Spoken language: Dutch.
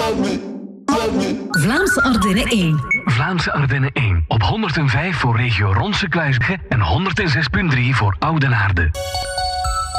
Vlaamse Ardennen 1. Vlaamse Ardennen 1. Op 105 voor regio Ronse-Kluisbergen en 106.3 voor Oudenaarde.